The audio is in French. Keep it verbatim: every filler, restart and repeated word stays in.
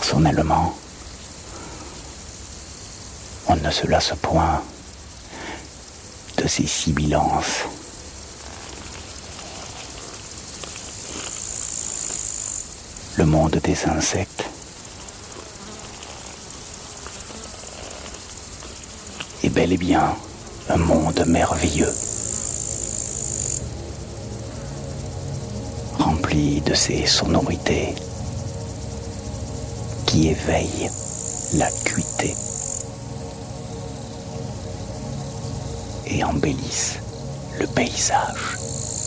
personnellement, on ne se lasse point de ces sibilances. Le monde des insectes est bel et bien un monde merveilleux, rempli de ces sonorités qui éveillent l'acuité et embellissent le paysage.